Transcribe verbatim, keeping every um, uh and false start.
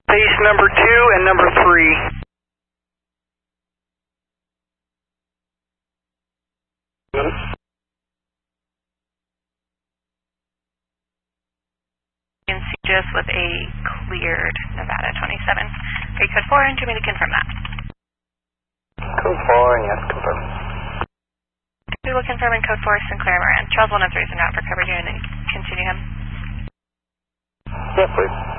Base number two and number three. And C G S with a cleared Nevada twenty-seven. Okay, code four, and do you want me to confirm that? Code four, and yes, confirm. We will confirm in code four, Sinclair Moran. Charles one oh three is not for coverage and then continue him. Yes, please.